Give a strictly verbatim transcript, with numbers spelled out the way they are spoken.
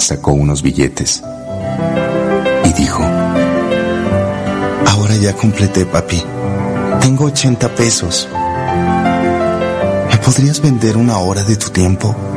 sacó unos billetes y dijo: ahora ya completé, papi. Tengo ochenta pesos. ¿Me podrías vender una hora de tu tiempo?